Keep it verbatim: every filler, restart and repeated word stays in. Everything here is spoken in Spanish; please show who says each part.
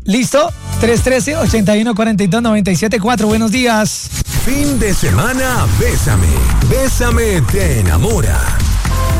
Speaker 1: ¿Listo? tres uno tres, ocho uno cuatro dos, nueve siete cuatro. Buenos días.
Speaker 2: Fin de semana, Bésame. Bésame te enamora.